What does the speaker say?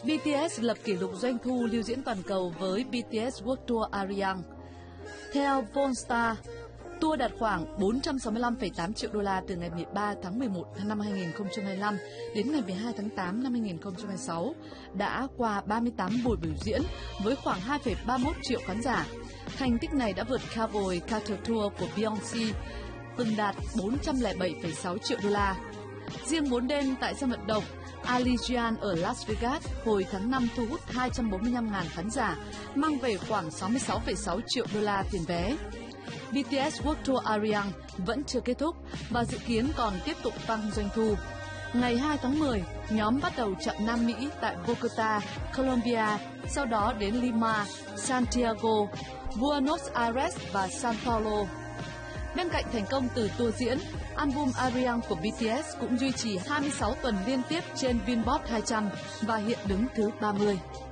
BTS lập kỷ lục doanh thu lưu diễn toàn cầu với BTS World Tour Arirang. Theo Volstar, tour đạt khoảng 465,8 triệu đô la từ ngày 13 tháng 11 năm 2025 đến ngày 12 tháng 8 năm 2026, đã qua 38 buổi biểu diễn với khoảng 2,31 triệu khán giả. Thành tích này đã vượt Cowboy Carter Tour của Beyoncé, từng đạt 407,6 triệu đô la. Riêng 4 đêm tại sân vận động Allegiant ở Las Vegas hồi tháng 5 thu hút 245.000 khán giả, mang về khoảng 66,6 triệu đô la tiền vé. BTS World Tour Arirang vẫn chưa kết thúc và dự kiến còn tiếp tục tăng doanh thu. Ngày 2 tháng 10, nhóm bắt đầu chặng Nam Mỹ tại Bogota, Colombia, sau đó đến Lima, Santiago, Buenos Aires và Sao Paulo. Bên cạnh thành công từ tour diễn, album Arirang của BTS cũng duy trì 26 tuần liên tiếp trên Billboard 200 và hiện đứng thứ 30.